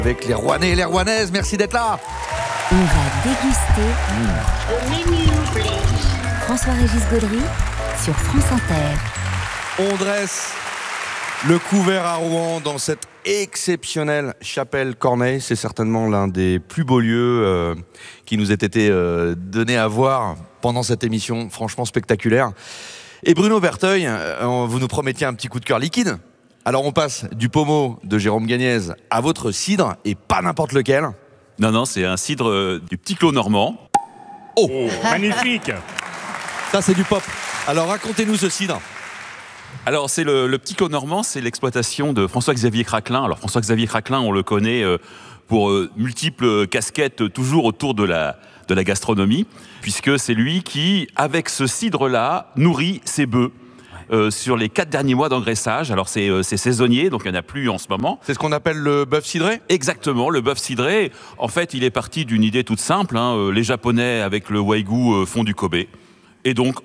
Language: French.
Avec les Rouennais et les Rouennaises, merci d'être là. On va déguster François-Régis Gaudry sur France Inter. On dresse le couvert à Rouen dans cette exceptionnelle chapelle Corneille. C'est certainement l'un des plus beaux lieux qui nous ait été donné à voir pendant cette émission, franchement spectaculaire. Et Bruno Berteuil, vous nous promettiez un petit coup de cœur liquide. Alors on passe du pommeau de Jérôme Gagnez à votre cidre, et pas n'importe lequel. Non, c'est un cidre du Petit Clos normand. Oh, Magnifique. Ça c'est du pop. Alors racontez-nous ce cidre. Alors c'est le Petit Clos normand, c'est l'exploitation de François-Xavier Craquelin. Alors François-Xavier Craquelin, on le connaît pour multiples casquettes toujours autour de la gastronomie, puisque c'est lui qui, avec ce cidre-là, nourrit ses bœufs. Sur les 4 derniers mois d'engraissage. Alors c'est saisonnier, donc il n'y en a plus en ce moment. C'est ce qu'on appelle le bœuf cidré ? Exactement, le bœuf cidré. En fait, il est parti d'une idée toute simple. Les Japonais, avec le wagyu, font du Kobe. Et donc,